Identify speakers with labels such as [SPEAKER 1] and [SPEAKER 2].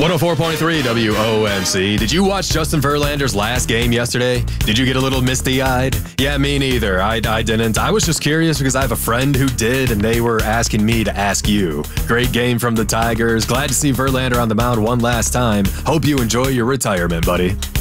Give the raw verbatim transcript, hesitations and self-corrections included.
[SPEAKER 1] one oh four point three W O M C. Did you watch Justin Verlander's last game yesterday? Did you get a little misty-eyed? Yeah, me neither. I, I didn't. I was just curious because I have a friend who did, and they were asking me to ask you. Great game from the Tigers. Glad to see Verlander on the mound one last time. Hope you enjoy your retirement, buddy.